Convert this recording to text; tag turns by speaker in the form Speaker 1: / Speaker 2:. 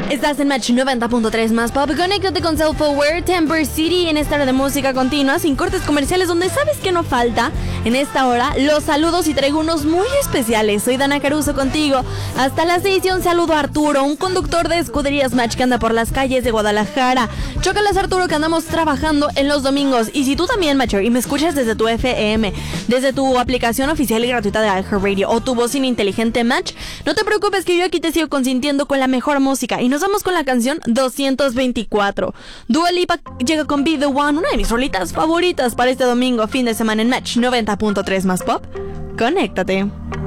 Speaker 1: Estás en Match 90.3 más pop. Conéctate con Self Aware, Temper City en esta hora de música continua, sin cortes comerciales, donde sabes que no falta en esta hora los saludos y traigo unos muy especiales. Soy Dana Caruso contigo hasta las 6 y un saludo a Arturo, un conductor de escuderías Match que anda por las calles de Guadalajara. Chócalas, Arturo, que andamos trabajando en los domingos. Y si tú también, Matcher, y me escuchas desde tu FM, desde tu aplicación oficial y gratuita de iHeartRadio o tu bocina inteligente Match, no te preocupes que yo aquí te sigo consintiendo con la mejor música. Y nos vamos con la canción 224. Dua Lipa llega con Be The One, una de mis rolitas favoritas para este domingo, fin de semana en Match 90.3 más pop. Conéctate.